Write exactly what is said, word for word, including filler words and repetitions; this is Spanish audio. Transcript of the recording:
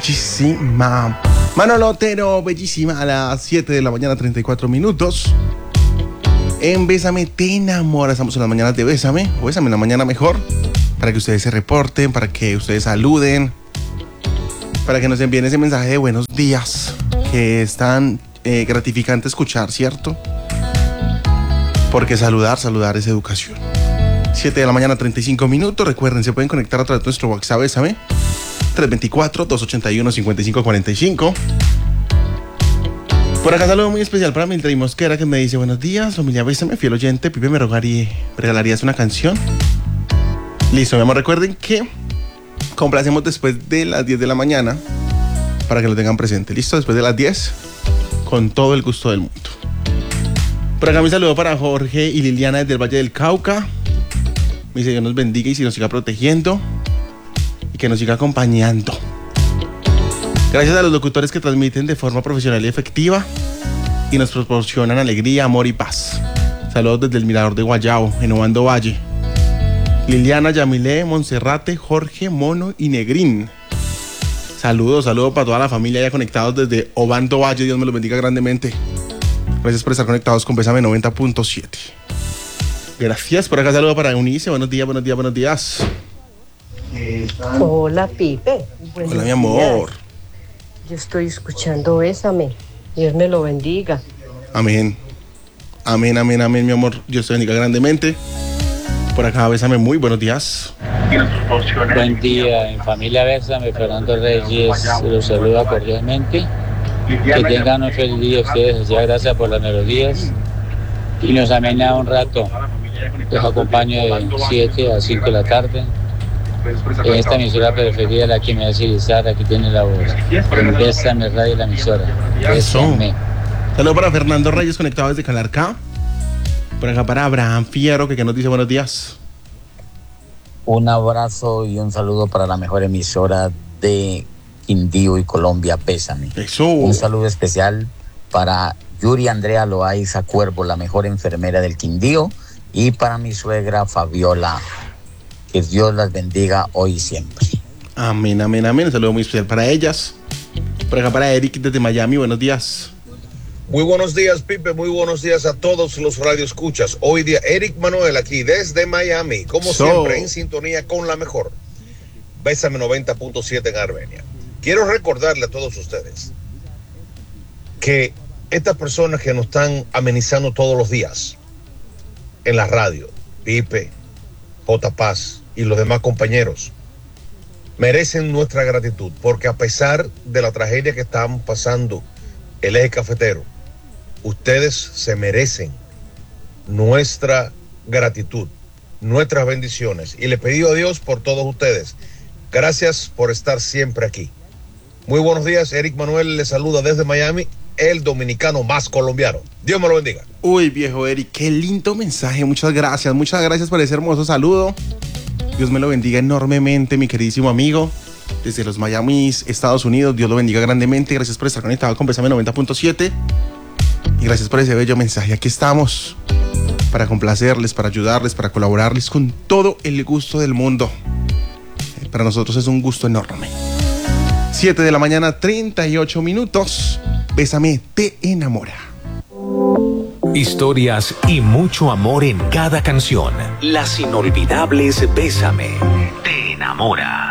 Bellísima. Manolo Otero, bellísima, a las siete de la mañana, treinta y cuatro minutos. En Bésame te enamora. Estamos en las mañanas de Bésame, o Bésame en la mañana mejor, para que ustedes se reporten, para que ustedes saluden, para que nos envíen ese mensaje de buenos días, que es tan eh, gratificante escuchar, ¿cierto? Porque saludar, saludar es educación. siete de la mañana, treinta y cinco minutos. Recuerden, se pueden conectar a través de nuestro WhatsApp Bésame, tres dos cuatro, dos ocho uno, cinco cinco cuatro cinco. Por acá saludo muy especial para Mildred Mosquera, que me dice: buenos días, familia Bésame, fiel oyente. Pipe, me rogaría, regalarías una canción. Listo, mi amor, recuerden que complacemos después de las diez de la mañana, para que lo tengan presente. Listo, después de las diez, con todo el gusto del mundo. Por acá mi saludo para Jorge y Liliana desde el Valle del Cauca. Me dice: Dios nos bendiga y si nos siga protegiendo y que nos siga acompañando. Gracias a los locutores que transmiten de forma profesional y efectiva y nos proporcionan alegría, amor y paz. Saludos desde el Mirador de Guayabo, en Obando Valle. Liliana, Yamilé, Monserrate, Jorge, Mono y Negrín. Saludos, saludos para toda la familia ya conectados desde Obando Valle. Dios me los bendiga grandemente. Gracias por estar conectados con Bésame noventa punto siete. Gracias. Por acá saludo para Eunice. Buenos días, buenos días, buenos días. Hola, Pipe. Buenos Hola, mi amor. días. Yo estoy escuchando Bésame. Dios me lo bendiga. Amén. Amén, amén, amén, mi amor. Dios te bendiga grandemente. Por acá, Bésame, muy buenos días. Buen día, en familia Bésame, Fernando Reyes los saluda cordialmente. Que tengan un feliz día ustedes. Ya gracias por las melodías. Y nos amena un rato. Los acompaño de siete a cinco de la tarde. En esta emisora preferida, la que me hace Lizar, aquí tiene la voz. En Bésame Radio, la emisora. Bésame. Saludos para Fernando Reyes, conectado desde Calarcá. Por acá para Abraham Fierro, que, que nos dice buenos días. Un abrazo y un saludo para la mejor emisora de Quindío y Colombia, Bésame. Eso. Un saludo especial para Yuri Andrea Loaiza Cuervo, la mejor enfermera del Quindío, y para mi suegra Fabiola. Que Dios las bendiga hoy y siempre. Amén, amén, amén. Un saludo muy especial para ellas. Por acá para Eric desde Miami, buenos días. Muy buenos días, Pipe, muy buenos días a todos los radioescuchas. Hoy día, Eric Manuel aquí desde Miami, como so. siempre en sintonía con la mejor. Bésame noventa punto siete en Armenia. Quiero recordarle a todos ustedes que estas personas que nos están amenizando todos los días en la radio, Pipe, J. Paz y los demás compañeros, merecen nuestra gratitud, porque a pesar de la tragedia que están pasando el eje cafetero, ustedes se merecen nuestra gratitud, nuestras bendiciones, y le pedí a Dios por todos ustedes. Gracias por estar siempre aquí. Muy buenos días, Eric Manuel le saluda desde Miami, el dominicano más colombiano. Dios me lo bendiga. Uy, viejo Eric, qué lindo mensaje. Muchas gracias, muchas gracias por ese hermoso saludo. Dios me lo bendiga enormemente, mi queridísimo amigo. Desde los Miami, Estados Unidos, Dios lo bendiga grandemente. Gracias por estar conectado con Bésame noventa punto siete. Y gracias por ese bello mensaje. Aquí estamos para complacerles, para ayudarles, para colaborarles con todo el gusto del mundo. Para nosotros es un gusto enorme. siete de la mañana, treinta y ocho minutos. Bésame te enamora. Historias y mucho amor en cada canción. Las inolvidables Bésame te enamora.